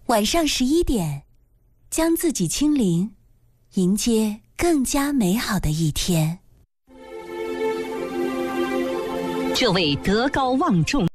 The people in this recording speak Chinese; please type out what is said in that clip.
晚上11点，将自己清零，迎接更加美好的一天。 这位德高望重